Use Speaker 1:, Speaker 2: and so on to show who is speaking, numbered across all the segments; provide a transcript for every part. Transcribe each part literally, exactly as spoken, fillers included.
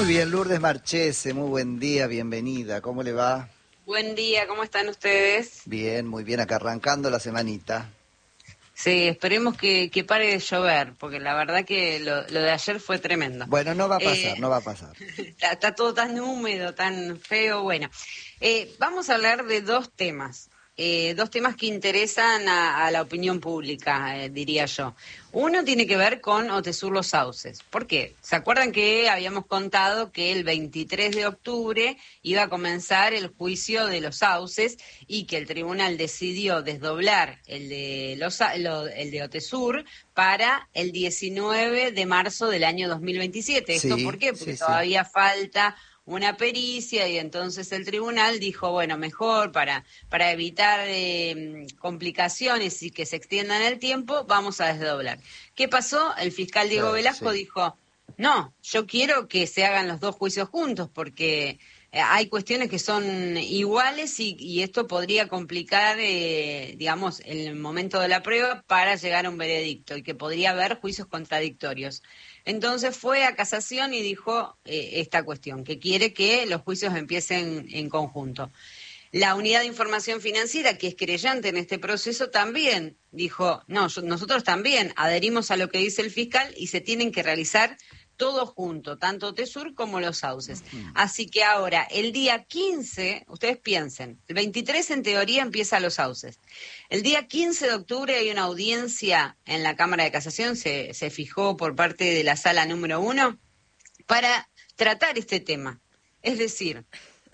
Speaker 1: Muy bien, Lourdes Marchese, muy buen día, bienvenida. ¿Cómo le va?
Speaker 2: Buen día, ¿cómo están ustedes?
Speaker 1: Bien, muy bien, acá arrancando la semanita.
Speaker 2: Sí, esperemos que, que pare de llover, porque la verdad que lo, lo de ayer fue tremendo.
Speaker 1: Bueno, no va a
Speaker 2: Eh,
Speaker 1: pasar, no va a pasar.
Speaker 2: está, está todo tan húmedo, tan feo. Bueno, eh, vamos a hablar de dos temas. Eh, dos temas que interesan a, a la opinión pública, eh, diría yo. Uno tiene que ver con Otesur Los Sauces. ¿Por qué? ¿Se acuerdan que habíamos contado que el veintitrés de octubre iba a comenzar el juicio de Los Sauces y que el tribunal decidió desdoblar el de, los, lo, el de Otesur para el diecinueve de marzo del año dos mil veintisiete? ¿Esto
Speaker 1: Sí,
Speaker 2: por qué? Porque
Speaker 1: sí, sí.
Speaker 2: todavía falta una pericia y entonces el tribunal dijo, bueno, mejor para, para evitar eh, complicaciones y que se extiendan el tiempo, vamos a desdoblar. ¿Qué pasó? El fiscal Diego
Speaker 1: Claro,
Speaker 2: Velasco
Speaker 1: sí.
Speaker 2: dijo, no, yo quiero que se hagan los dos juicios juntos porque eh, hay cuestiones que son iguales y, y esto podría complicar, eh, digamos, el momento de la prueba para llegar a un veredicto y que podría haber juicios contradictorios. Entonces fue a casación y dijo eh, esta cuestión, que quiere que los juicios empiecen en conjunto. La Unidad de Información Financiera, que es querellante en este proceso, también dijo, no, yo, nosotros también adherimos a lo que dice el fiscal y se tienen que realizar todo junto, tanto Otesur como Los Sauces.
Speaker 1: Uh-huh.
Speaker 2: Así que ahora, el día quince, ustedes piensen, el veintitrés en teoría empieza Los Sauces. El día quince de octubre hay una audiencia en la Cámara de Casación, se, se fijó por parte de la sala número uno, para tratar este tema. Es decir,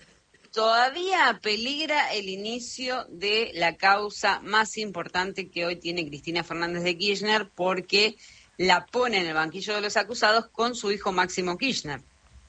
Speaker 2: todavía peligra el inicio de la causa más importante que hoy tiene Cristina Fernández de Kirchner porque la pone en el banquillo de los acusados con su hijo Máximo Kirchner.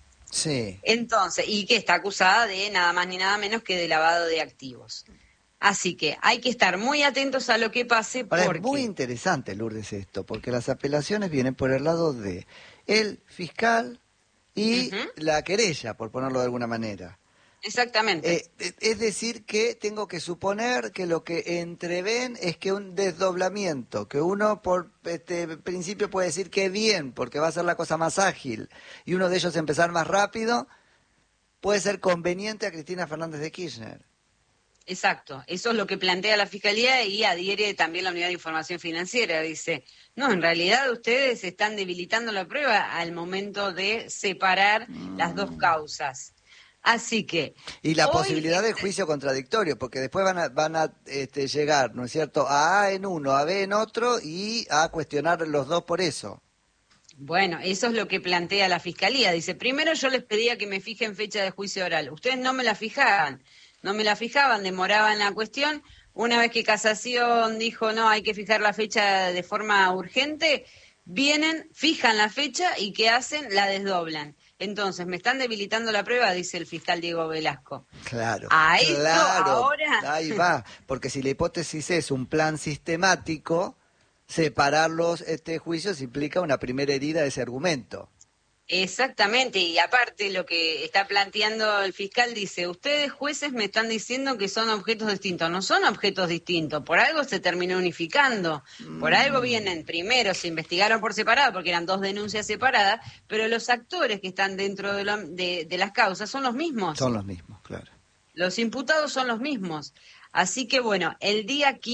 Speaker 1: Sí.
Speaker 2: Entonces, y que está acusada de nada más ni nada menos que de lavado de activos. Así que hay que estar muy atentos a lo que pase
Speaker 1: Ahora
Speaker 2: porque...
Speaker 1: es muy interesante, Lourdes, esto, porque las apelaciones vienen por el lado de el fiscal y
Speaker 2: uh-huh.
Speaker 1: la querella, por ponerlo de alguna manera.
Speaker 2: Exactamente.
Speaker 1: Eh, es decir que tengo que suponer que lo que entreven es que un desdoblamiento, que uno por este principio puede decir que bien, porque va a ser la cosa más ágil, y uno de ellos empezar más rápido, puede ser conveniente a Cristina Fernández de Kirchner.
Speaker 2: Exacto, eso es lo que plantea la Fiscalía y adhiere también la Unidad de Información Financiera. Dice, no, en realidad ustedes están debilitando la prueba al momento de separar mm. las dos causas. Así que...
Speaker 1: Y la
Speaker 2: hoy
Speaker 1: posibilidad
Speaker 2: este...
Speaker 1: de juicio contradictorio, porque después van a, van a este, llegar, ¿no es cierto?, a A en uno, a B en otro y a cuestionar los dos por eso.
Speaker 2: Bueno, eso es lo que plantea la Fiscalía. Dice, primero yo les pedía que me fijen fecha de juicio oral. Ustedes no me la fijaban, no me la fijaban, demoraban la cuestión. Una vez que Casación dijo, no, hay que fijar la fecha de forma urgente, vienen, fijan la fecha y ¿qué hacen? La desdoblan. Entonces, me están debilitando la prueba, dice el fiscal Diego Velasco.
Speaker 1: Claro,
Speaker 2: a
Speaker 1: claro,
Speaker 2: esto ahora...
Speaker 1: ahí va, porque si la hipótesis es un plan sistemático, separar los este, juicios implica una primera herida de ese argumento.
Speaker 2: Exactamente, y aparte lo que está planteando el fiscal dice, ustedes jueces me están diciendo que son objetos distintos, no son objetos distintos, por algo se terminó unificando, por algo vienen primero, se investigaron por separado porque eran dos denuncias separadas, pero los actores que están dentro de, lo, de, de las causas son los mismos.
Speaker 1: Son los mismos, claro.
Speaker 2: Los imputados son los mismos, así que bueno, el día quince